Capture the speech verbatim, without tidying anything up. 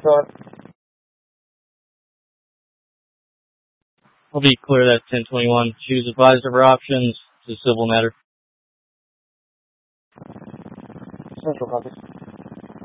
time. I'll be clear that ten twenty-one. She was advised of her options. It's a civil matter. Central copy.